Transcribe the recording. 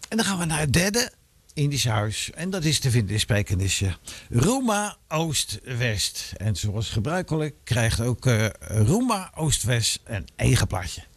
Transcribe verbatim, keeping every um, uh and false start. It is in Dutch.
En dan gaan we naar het derde Indisch huis. En dat is te vinden in Spijkenisse. Roema Oost-West. En zoals gebruikelijk krijgt ook uh, Roema Oost-West een eigen plaatje.